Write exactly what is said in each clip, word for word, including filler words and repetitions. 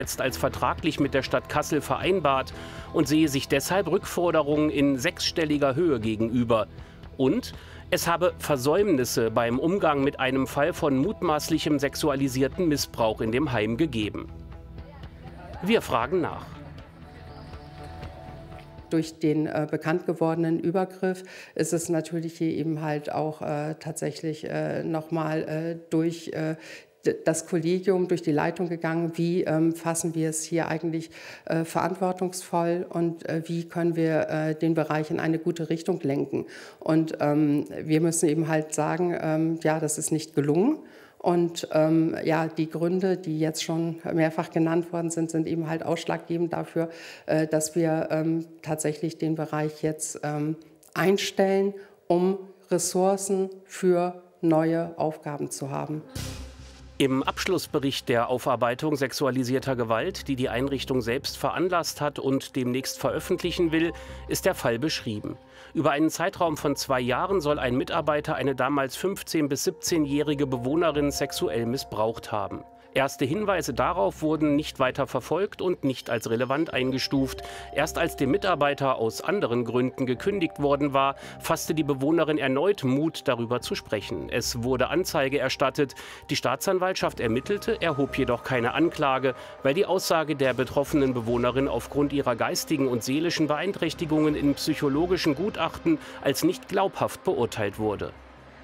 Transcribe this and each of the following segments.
jetzt als vertraglich mit der Stadt Kassel vereinbart und sehe sich deshalb Rückforderungen in sechsstelliger Höhe gegenüber. Und es habe Versäumnisse beim Umgang mit einem Fall von mutmaßlichem sexualisierten Missbrauch in dem Heim gegeben. Wir fragen nach. Durch den äh, bekannt gewordenen Übergriff ist es natürlich hier eben halt auch äh, tatsächlich äh, nochmal äh, durch äh, das Kollegium, durch die Leitung gegangen, wie ähm, fassen wir es hier eigentlich äh, verantwortungsvoll und äh, wie können wir äh, den Bereich in eine gute Richtung lenken. Und ähm, wir müssen eben halt sagen, ähm, ja, das ist nicht gelungen. Und ähm, ja, die Gründe, die jetzt schon mehrfach genannt worden sind, sind eben halt ausschlaggebend dafür, äh, dass wir ähm, tatsächlich den Bereich jetzt ähm, einstellen, um Ressourcen für neue Aufgaben zu haben. Im Abschlussbericht der Aufarbeitung sexualisierter Gewalt, die die Einrichtung selbst veranlasst hat und demnächst veröffentlichen will, ist der Fall beschrieben. Über einen Zeitraum von zwei Jahren soll ein Mitarbeiter eine damals fünfzehn- bis siebzehnjährige Bewohnerin sexuell missbraucht haben. Erste Hinweise darauf wurden nicht weiter verfolgt und nicht als relevant eingestuft. Erst als dem Mitarbeiter aus anderen Gründen gekündigt worden war, fasste die Bewohnerin erneut Mut, darüber zu sprechen. Es wurde Anzeige erstattet. Die Staatsanwaltschaft ermittelte, erhob jedoch keine Anklage, weil die Aussage der betroffenen Bewohnerin aufgrund ihrer geistigen und seelischen Beeinträchtigungen in psychologischen Gutachten als nicht glaubhaft beurteilt wurde.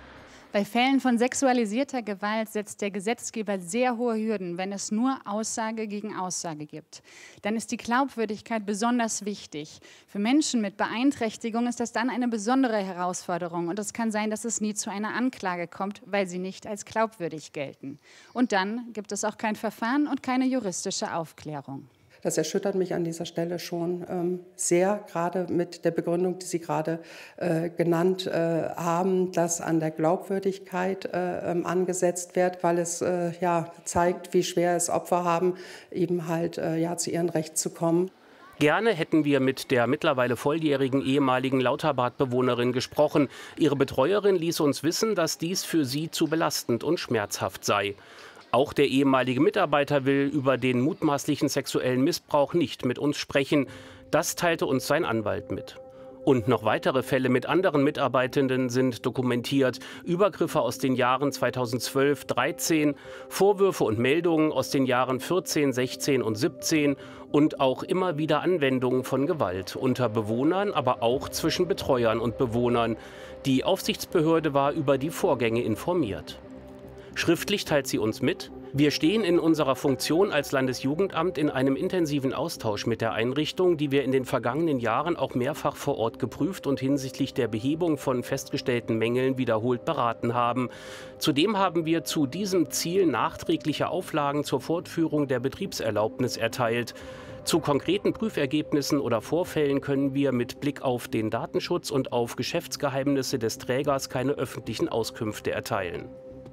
Bei Fällen von sexualisierter Gewalt setzt der Gesetzgeber sehr hohe Hürden, wenn es nur Aussage gegen Aussage gibt. Dann ist die Glaubwürdigkeit besonders wichtig. Für Menschen mit Beeinträchtigung ist das dann eine besondere Herausforderung. Und es kann sein, dass es nie zu einer Anklage kommt, weil sie nicht als glaubwürdig gelten. Und dann gibt es auch kein Verfahren und keine juristische Aufklärung. Das erschüttert mich an dieser Stelle schon ähm, sehr, gerade mit der Begründung, die Sie gerade äh, genannt äh, haben, dass an der Glaubwürdigkeit äh, ähm, angesetzt wird, weil es äh, ja, zeigt, wie schwer es Opfer haben, eben halt äh, ja, zu ihrem Recht zu kommen. Gerne hätten wir mit der mittlerweile volljährigen ehemaligen Lauterbad-Bewohnerin gesprochen. Ihre Betreuerin ließ uns wissen, dass dies für sie zu belastend und schmerzhaft sei. Auch der ehemalige Mitarbeiter will über den mutmaßlichen sexuellen Missbrauch nicht mit uns sprechen. Das teilte uns sein Anwalt mit. Und noch weitere Fälle mit anderen Mitarbeitenden sind dokumentiert. Übergriffe aus den Jahren zweitausendzwölf, dreizehn, Vorwürfe und Meldungen aus den Jahren vierzehn, sechzehn und siebzehn und auch immer wieder Anwendungen von Gewalt unter Bewohnern, aber auch zwischen Betreuern und Bewohnern. Die Aufsichtsbehörde war über die Vorgänge informiert. Schriftlich teilt sie uns mit: Wir stehen in unserer Funktion als Landesjugendamt in einem intensiven Austausch mit der Einrichtung, die wir in den vergangenen Jahren auch mehrfach vor Ort geprüft und hinsichtlich der Behebung von festgestellten Mängeln wiederholt beraten haben. Zudem haben wir zu diesem Ziel nachträgliche Auflagen zur Fortführung der Betriebserlaubnis erteilt. Zu konkreten Prüfergebnissen oder Vorfällen können wir mit Blick auf den Datenschutz und auf Geschäftsgeheimnisse des Trägers keine öffentlichen Auskünfte erteilen.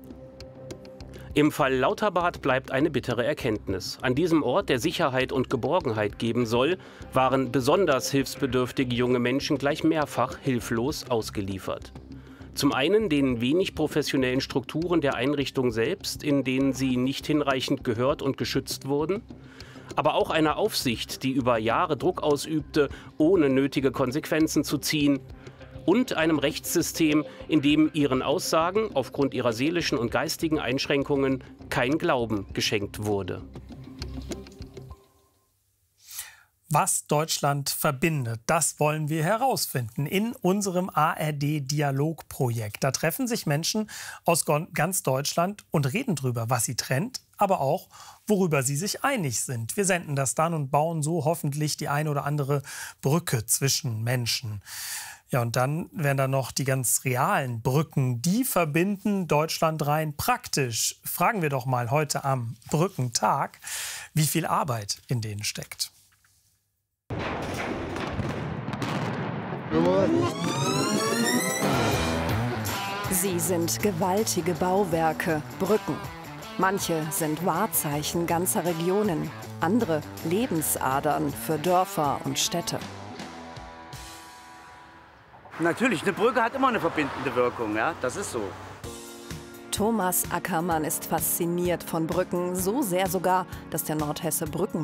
Im Fall Lauterbad bleibt eine bittere Erkenntnis. An diesem Ort, der Sicherheit und Geborgenheit geben soll, waren besonders hilfsbedürftige junge Menschen gleich mehrfach hilflos ausgeliefert. Zum einen den wenig professionellen Strukturen der Einrichtung selbst, in denen sie nicht hinreichend gehört und geschützt wurden, aber auch einer Aufsicht, die über Jahre Druck ausübte, ohne nötige Konsequenzen zu ziehen, und einem Rechtssystem, in dem ihren Aussagen aufgrund ihrer seelischen und geistigen Einschränkungen kein Glauben geschenkt wurde. Was Deutschland verbindet, das wollen wir herausfinden in unserem A R D-Dialogprojekt. Da treffen sich Menschen aus ganz Deutschland und reden darüber, was sie trennt, aber auch, worüber sie sich einig sind. Wir senden das dann und bauen so hoffentlich die eine oder andere Brücke zwischen Menschen. Ja, und dann wären da noch die ganz realen Brücken, die verbinden Deutschland rein praktisch. Fragen wir doch mal heute am Brückentag, wie viel Arbeit in denen steckt. Sie sind gewaltige Bauwerke, Brücken. Manche sind Wahrzeichen ganzer Regionen, andere Lebensadern für Dörfer und Städte. Natürlich, eine Brücke hat immer eine verbindende Wirkung, ja, das ist so. Thomas Ackermann ist fasziniert von Brücken, so sehr sogar, dass der Nordhesse Brücken